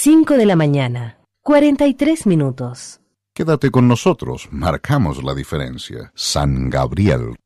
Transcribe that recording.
5 de la mañana, 43 minutos. Quédate con nosotros, marcamos la diferencia. San Gabriel